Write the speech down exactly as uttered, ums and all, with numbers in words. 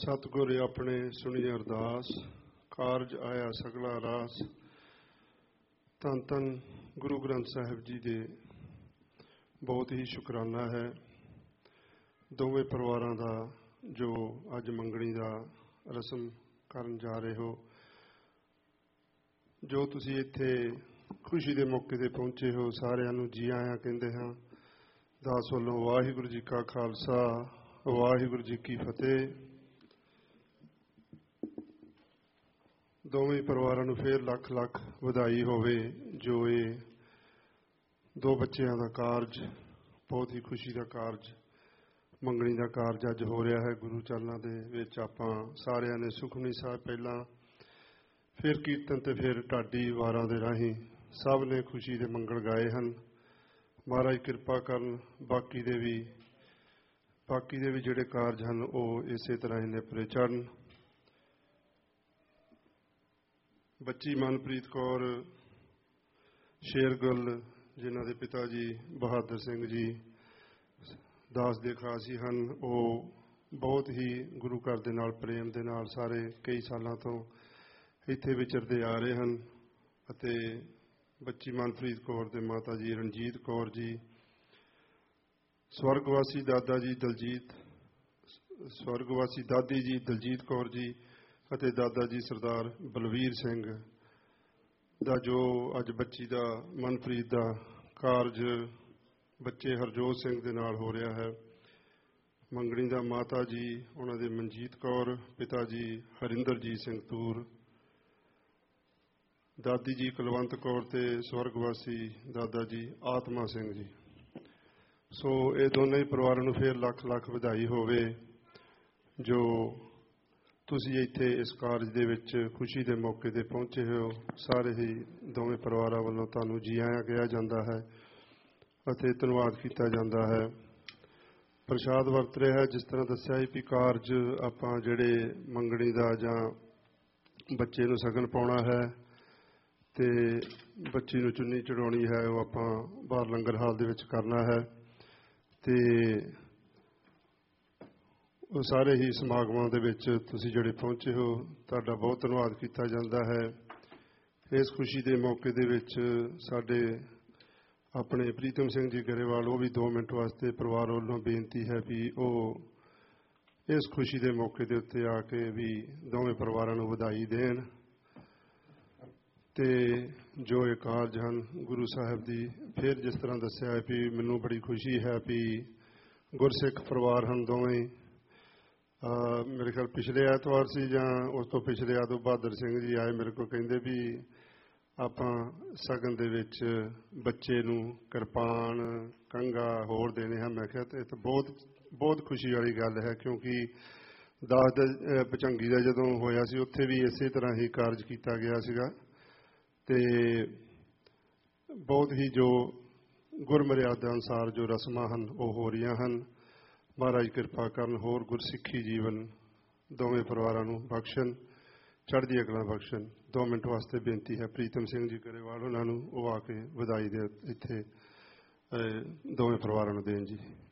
सतगुर अपने सुनी अरदास, कारज आया सगला रास। धन धन गुरु ग्रंथ साहिब जी दे बहुत ही शुकराना है। दोवें परिवारां दा जो अज मंगणी दा रस्म करन जा रहे हो, जो तुसी इत्थे खुशी दे मौके ते पहुंचे हो, सारिआं नूं जी आयां कहंदे हां। दास वल्लों वाहिगुरू जी का खालसा, वाहिगुरू जी की फतेह। दोवें परिवारां नूं फिर लख लख वधाई होवे जो ये दो बच्चों का कारज, बहुत ही खुशी का कारज, मंगणी का कारज अज हो रहा है। गुरु चरनां दे विच आपां सारिआं ने सुखमनी साहिब पहलां, फिर कीर्तन ते फिर ढाडी वारां दे राहीं सब ने खुशी दे मंगल गाए हैं। महाराज किरपा करन बाकी दे भी बाकी दे भी जिहड़े कारज हैं वो इसे तरह ही निपरे चढ़न। बच्ची मनप्रीत कौर शेरगुल, जिन्हां दे पिता जी बहादुर सिंह जी दास दे खासी हैं, वो बहुत ही गुरु घर दे नाल प्रेम दे नाल सारे कई सालों तो इत्थे विचरदे आ रहे हैं। अते बच्ची मनप्रीत कौर दे माता जी रणजीत कौर जी, स्वर्गवासी दादा जी दलजीत स्वर्गवासी दादी जी दलजीत कौर जी ਅਤੇ दादा जी सरदार बलवीर सिंह ਦਾ जो अज बच्ची का मनप्रीत का कारज बच्चे हरजोत सिंह ਦੇ ਨਾਲ हो रहा है। मंगणी ਦਾ माता जी उन्हों ਦੇ मनजीत कौर, पिता जी हरिंदरजीत सिंह तूर, दादी जी कुलवंत कौर ते स्वर्गवासी दादा जी आत्मा सिंह जी। सो ये दोनों ही परिवारों ਨੂੰ फिर लख लख ਵਧਾਈ होवे जो ਤੁਸੀਂ ਇੱਥੇ इस कारज ਦੇ ਵਿੱਚ खुशी ਦੇ मौके ਤੇ ਪਹੁੰਚੇ ਹੋ। ਸਾਰੇ ਹੀ ਦੋਵੇਂ ਪਰਿਵਾਰਾਂ ਵੱਲੋਂ ਤੁਹਾਨੂੰ ਜੀ ਆਇਆਂ ਕਿਹਾ ਜਾਂਦਾ ਹੈ ਅਤੇ ਧੰਨਵਾਦ ਕੀਤਾ ਜਾਂਦਾ ਹੈ। ਪ੍ਰਸ਼ਾਦ ਵਰਤ ਰਿਹਾ ਹੈ, ਜਿਸ ਤਰ੍ਹਾਂ ਦੱਸਿਆ ਸੀ ਵੀ ਕਾਰਜ ਆਪਾਂ ਜਿਹੜੇ ਮੰਗਣੀ ਦਾ ਜਾਂ ਬੱਚੇ ਨੂੰ ਸ਼ਗਨ ਪਾਉਣਾ ਹੈ ਤੇ ਬੱਚੀ ਨੂੰ ਚੁੰਨੀ ਚੜਾਉਣੀ ਹੈ, ਉਹ ਆਪਾਂ ਬਾਹਰ ਲੰਗਰ ਹਾਲ ਦੇ ਵਿੱਚ ਕਰਨਾ ਹੈ। ਤੇ ਉਹ ਸਾਰੇ ਹੀ ਸਮਾਗਮਾਂ ਦੇ ਵਿੱਚ ਤੁਸੀਂ ਜਿਹੜੇ ਪਹੁੰਚੇ ਹੋ, ਤੁਹਾਡਾ ਬਹੁਤ ਧੰਨਵਾਦ ਕੀਤਾ ਜਾਂਦਾ ਹੈ। ਇਸ ਖੁਸ਼ੀ ਦੇ ਮੌਕੇ ਦੇ ਵਿੱਚ ਸਾਡੇ ਆਪਣੇ ਪ੍ਰੀਤਮ ਸਿੰਘ ਜੀ ਗਰੇਵਾਲ, ਉਹ ਵੀ ਦੋ ਮਿੰਟ ਵਾਸਤੇ ਪਰਿਵਾਰ ਵੱਲੋਂ ਬੇਨਤੀ ਹੈ ਵੀ ਉਹ ਇਸ ਖੁਸ਼ੀ ਦੇ ਮੌਕੇ ਦੇ ਉੱਤੇ ਆ ਕੇ ਵੀ ਦੋਵੇਂ ਪਰਿਵਾਰਾਂ ਨੂੰ ਵਧਾਈ ਦੇਣ ਤੇ ਜੋ ਇਹ ਕਾਰਜ ਹਨ ਗੁਰੂ ਸਾਹਿਬ ਦੀ। ਫਿਰ ਜਿਸ ਤਰ੍ਹਾਂ ਦੱਸਿਆ ਵੀ ਮੈਨੂੰ ਬੜੀ ਖੁਸ਼ੀ ਹੈ ਵੀ ਗੁਰਸਿੱਖ ਪਰਿਵਾਰ ਹਨ ਦੋਵੇਂ। मेरे ख्याल पिछले एतवार से ਜਾਂ ਉਸ ਤੋਂ ਪਿਛਲੇ ਐਤਵਾਰ ਬਹਾਦਰ ਸਿੰਘ ਜੀ ਆਏ ਮੇਰੇ ਕੋਲ, ਕਹਿੰਦੇ ਵੀ ਆਪਾਂ ਸਗਨ ਦੇ ਵਿੱਚ ਬੱਚੇ ਨੂੰ ਕਿਰਪਾਨ ਕੰਘਾ ਹੋਰ ਦੇਣੇ ਹਨ। ਮੈਂ ਕਿਹਾ ਇਹ ਤਾਂ ਬਹੁਤ ਬਹੁਤ ਖੁਸ਼ੀ ਵਾਲੀ ਗੱਲ ਹੈ, ਕਿਉਂਕਿ ਦਾਸ ਦਾ ਭਚੰਗੀ ਦਾ ਜਦੋਂ ਹੋਇਆ ਸੀ ਉੱਥੇ ਵੀ ਇਸੇ ਤਰ੍ਹਾਂ ਹੀ ਕਾਰਜ ਕੀਤਾ ਗਿਆ ਸੀਗਾ ਤੇ ਬਹੁਤ ਹੀ ਜੋ ਗੁਰਮਰਿਆਦਾ ਅਨੁਸਾਰ ਜੋ ਰਸਮਾਂ ਹਨ ਉਹ ਹੋ ਰਹੀਆਂ ਹਨ। महाराज किरपा करन होर गुरसिੱਖੀ जीवन दोवें परिवारों ਨੂੰ बख्शन, चढ़दी कला बख्शन। दो मिनट वास्ते बेनती है प्रीतम सिंह जी गरेवाल उन्होंने वो आके ਵਧਾਈ ਦੇ ਇੱਥੇ ਦੋਵੇਂ परिवारों ਨੂੰ देन जी।